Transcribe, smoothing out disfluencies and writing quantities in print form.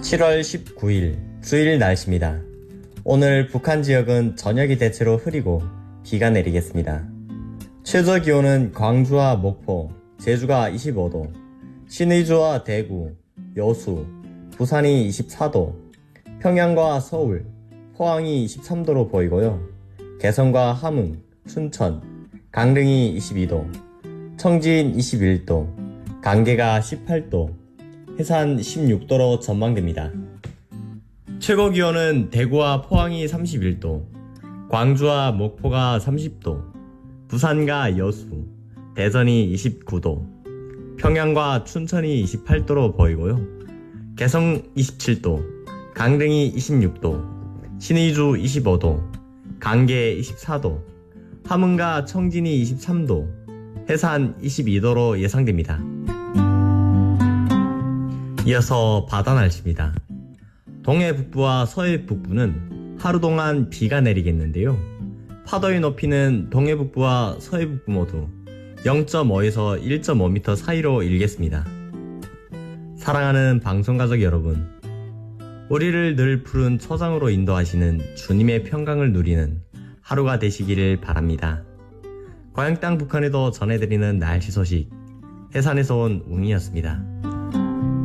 7월 19일 수요일 날씨입니다. 오늘 북한 지역은 저녁이 대체로 흐리고 비가 내리겠습니다. 최저 기온은 광주와 목포, 제주가 25도, 신의주와 대구, 여수, 부산이 24도, 평양과 서울, 포항이 23도로 보이고요. 개성과 함흥, 춘천, 강릉이 22도, 청진 21도, 강계가 18도, 해산 16도로 전망됩니다. 최고 기온은 대구와 포항이 31도, 광주와 목포가 30도, 부산과 여수, 대전이 29도, 평양과 춘천이 28도로 보이고요. 개성 27도, 강릉이 26도, 신의주 25도, 강계 24도, 함흥과 청진이 23도, 해산 22도로 예상됩니다. 이어서 바다 날씨입니다. 동해 북부와 서해 북부는 하루 동안 비가 내리겠는데요. 파도의 높이는 동해 북부와 서해 북부 모두 0.5에서 1.5m 사이로 일겠습니다. 사랑하는 방송가족 여러분, 우리를 늘 푸른 초장으로 인도하시는 주님의 평강을 누리는 하루가 되시기를 바랍니다. 고향 땅 북한에도 전해드리는 날씨 소식, 해산에서 온 웅이었습니다.